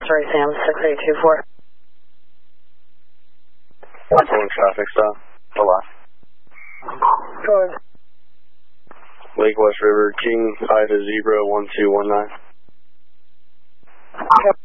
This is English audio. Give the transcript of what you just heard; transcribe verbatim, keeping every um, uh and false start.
Sorry, Sam, six eight two four. one four traffic stop. Hello. Go ahead. Lake West River, King, Ida Zebra, one two one nine. Okay.